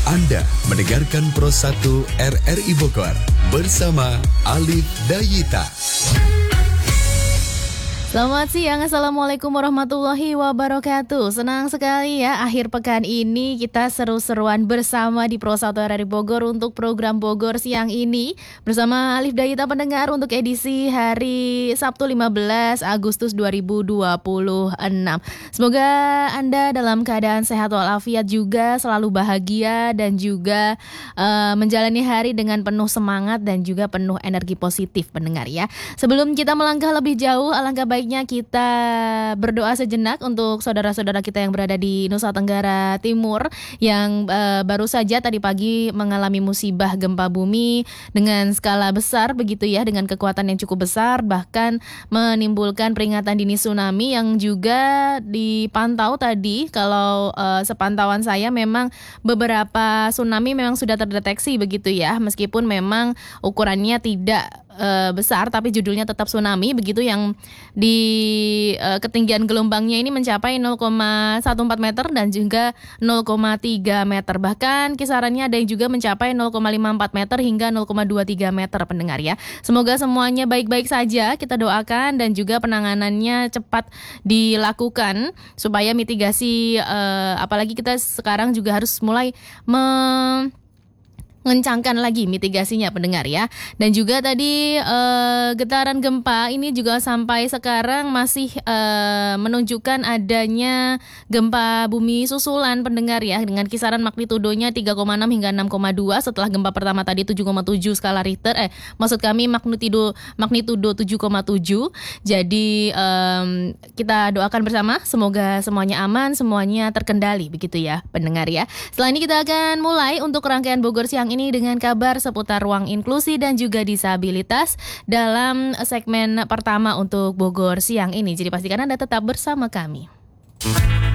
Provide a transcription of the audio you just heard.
Anda mendengarkan Pro 1 RRI Bogor bersama Alif Dayita. Selamat siang, Assalamualaikum warahmatullahi wabarakatuh. Senang sekali ya, akhir pekan ini kita seru-seruan bersama di Pro 1 RRI Bogor untuk program Bogor siang ini bersama Alif Dayita pendengar untuk edisi hari Sabtu 15 Agustus 2026. Semoga Anda dalam keadaan sehat walafiat juga, selalu bahagia dan juga menjalani hari dengan penuh semangat dan juga penuh energi positif pendengar ya. Sebelum kita melangkah lebih jauh, alangkah baiknya kita berdoa sejenak untuk saudara-saudara kita yang berada di Nusa Tenggara Timur yang baru saja tadi pagi mengalami musibah gempa bumi dengan skala besar begitu ya, dengan kekuatan yang cukup besar, bahkan menimbulkan peringatan dini tsunami yang juga dipantau tadi. Kalau sepantauan saya memang beberapa tsunami memang sudah terdeteksi begitu ya, meskipun memang ukurannya tidak besar tapi judulnya tetap tsunami begitu, yang di ketinggian gelombangnya ini mencapai 0,14 meter dan juga 0,3 meter, bahkan kisarannya ada yang juga mencapai 0,54 meter hingga 0,23 meter pendengar ya. Semoga semuanya baik-baik saja, kita doakan dan juga penanganannya cepat dilakukan supaya mitigasi, apalagi kita sekarang juga harus mulai mengencangkan lagi mitigasinya pendengar ya. Dan juga tadi getaran gempa ini juga sampai sekarang masih menunjukkan adanya gempa bumi susulan pendengar ya, dengan kisaran magnitudonya 3,6 hingga 6,2 setelah gempa pertama tadi 7,7 skala Richter, maksud kami magnitudo 7,7. Jadi kita doakan bersama semoga semuanya aman, semuanya terkendali begitu ya pendengar ya. Setelah ini kita akan mulai untuk rangkaian Bogor siang ini dengan kabar seputar ruang inklusi dan juga disabilitas dalam segmen pertama untuk Bogor siang ini. Jadi pastikan Anda tetap bersama kami.